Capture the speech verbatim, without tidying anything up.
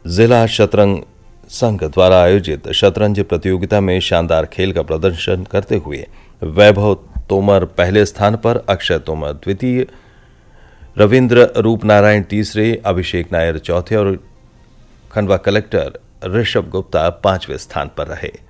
जिला शतरंज संघ द्वारा आयोजित शतरंज प्रतियोगिता में शानदार खेल का प्रदर्शन करते हुए वैभव तोमर पहले स्थान पर, अक्षय तोमर द्वितीय, रविंद्र रूपनारायण तीसरे, अभिषेक नायर चौथे और खंडवा कलेक्टर ऋषभ गुप्ता पांचवें स्थान पर रहे।